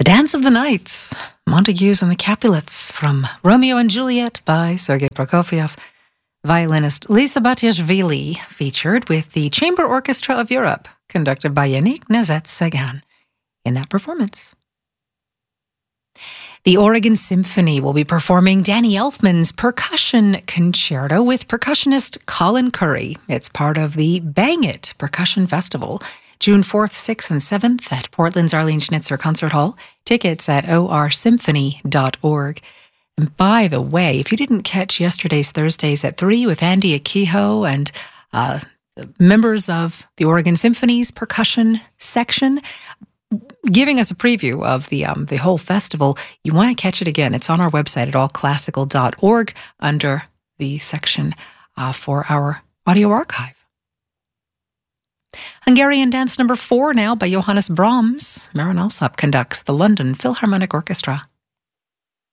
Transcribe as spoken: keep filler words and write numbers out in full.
Dance of the Nights, Montagues and the Capulets from Romeo and Juliet by Sergei Prokofiev. Violinist Lisa Batiashvili featured with the Chamber Orchestra of Europe, conducted by Yannick Nezet-Segan in that performance. The Oregon Symphony will be performing Danny Elfman's Percussion Concerto with percussionist Colin Curry. It's part of the Bang It Percussion Festival, June fourth, sixth, and seventh at Portland's Arlene Schnitzer Concert Hall. Tickets at o r symphony dot org. And by the way, if you didn't catch yesterday's Thursdays at three with Andy Akiho and uh, members of the Oregon Symphony's percussion section, giving us a preview of the um, the whole festival, you want to catch it again. It's on our website at all classical dot org under the section uh, for our audio archive. Hungarian Dance Number Four now by Johannes Brahms. Marin Alsop conducts the London Philharmonic Orchestra.